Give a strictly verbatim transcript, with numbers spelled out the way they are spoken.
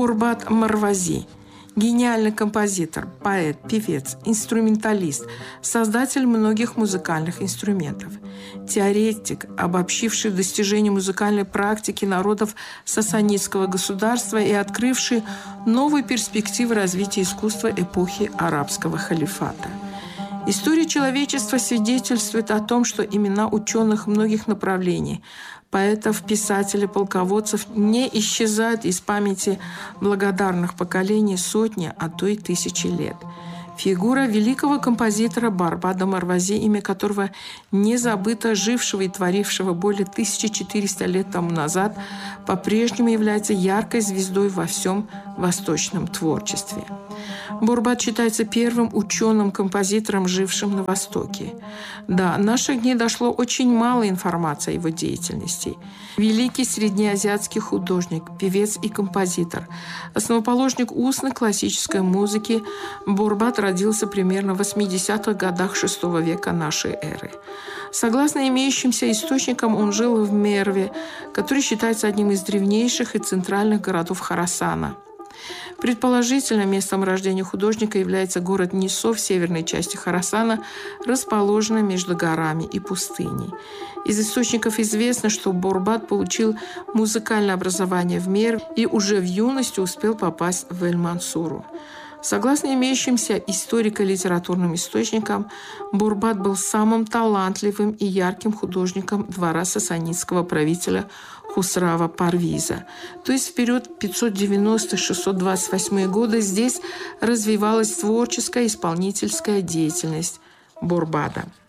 Бурбат Марвази – гениальный композитор, поэт, певец, инструменталист, создатель многих музыкальных инструментов. Теоретик, обобщивший достижения музыкальной практики народов сасанидского государства и открывший новые перспективы развития искусства эпохи арабского халифата. История человечества свидетельствует о том, что имена ученых многих направлений, поэтов, писателей, полководцев не исчезают из памяти благодарных поколений сотни, а то и тысячи лет. Фигура великого композитора Бурбата Марвази, имя которого не забыто, жившего и творившего более тысячи четырёхсот лет тому назад, по-прежнему является яркой звездой во всем восточном творчестве. Бурбат считается первым ученым-композитором, жившим на Востоке. До наших дней дошло очень мало информации о его деятельности. Великий среднеазиатский художник, певец и композитор, основоположник устной классической музыки, Бурбат родился примерно в восьмидесятых годах шестого века нашей эры. Согласно имеющимся источникам, он жил в Мерве, который считается одним из древнейших и центральных городов Хорасана. Предположительно, местом рождения художника является город Нисо в северной части Хорасана, расположенный между горами и пустыней. Из источников известно, что Бурбат получил музыкальное образование в Мерве и уже в юности успел попасть в Эль-Мансуру. Согласно имеющимся историко-литературным источникам, Бурбат был самым талантливым и ярким художником двора сасанидского правителя Хусрава Парвиза. То есть в период пятьсот девяностый — шестьсот двадцать восьмой годы здесь развивалась творческая исполнительская деятельность Бурбата.